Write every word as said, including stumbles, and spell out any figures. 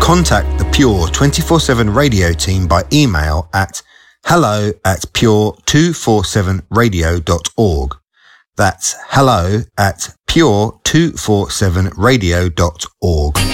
contact the Pure twenty-four seven radio team by email at hello at pure two forty-seven radio dot org. That's hello at pure two forty-seven radio dot org.